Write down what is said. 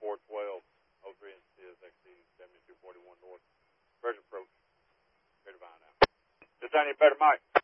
412 03 and CSXC 7241 North. Virgin Approach. Great Divine out. Just any better, Mike.